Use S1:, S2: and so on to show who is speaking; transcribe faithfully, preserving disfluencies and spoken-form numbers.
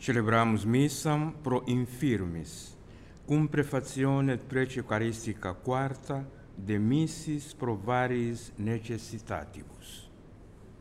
S1: Celebramos missam pro infirmis, cum prefazione prece eucaristica quarta de missis pro variis necessitatibus.